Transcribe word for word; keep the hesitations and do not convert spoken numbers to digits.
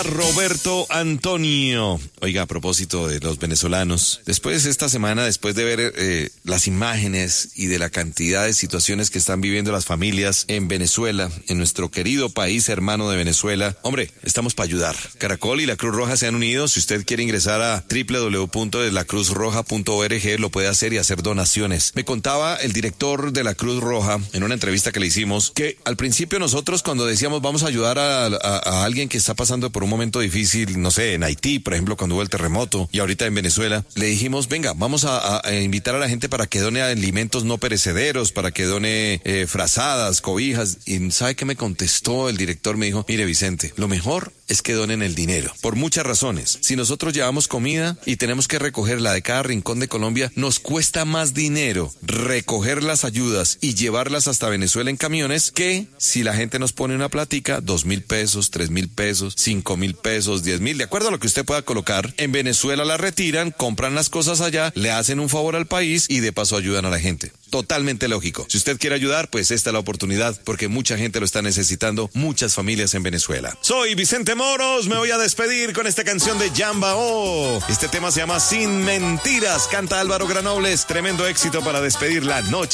Roberto Antonio. Oiga, a propósito de los venezolanos, después esta semana, después de ver eh, las imágenes y de la cantidad de situaciones que están viviendo las familias en Venezuela, en nuestro querido país hermano de Venezuela, hombre, estamos para ayudar. Caracol y la Cruz Roja se han unido. Si usted quiere ingresar a doble u doble u doble u punto la cruz roja punto org, lo puede hacer y hacer donaciones. Me contaba el director de la Cruz Roja en una entrevista que le hicimos que al principio nosotros cuando decíamos vamos a ayudar a, a, a alguien que está pasando por un momento difícil, no sé, en Haití, por ejemplo, cuando hubo el terremoto, y ahorita en Venezuela, le dijimos, venga, vamos a, a, a invitar a la gente para que done alimentos no perecederos, para que done eh, frazadas, cobijas. Y ¿sabe qué me contestó el director? Me dijo, mire Vicente, lo mejor es que donen el dinero, por muchas razones. Si nosotros llevamos comida y tenemos que recogerla de cada rincón de Colombia, nos cuesta más dinero recoger las ayudas y llevarlas hasta Venezuela en camiones que si la gente nos pone una platica, dos mil pesos, tres mil pesos, cinco mil pesos, diez mil, de acuerdo a lo que usted pueda colocar. En Venezuela la retiran, compran las cosas allá, le hacen un favor al país y de paso ayudan a la gente. Totalmente lógico. Si usted quiere ayudar, pues esta es la oportunidad, porque mucha gente lo está necesitando, muchas familias en Venezuela. Soy Vicente Moros, me voy a despedir con esta canción de Yamba Oh. Este tema se llama Sin Mentiras, canta Álvaro Granobles, tremendo éxito para despedir la noche.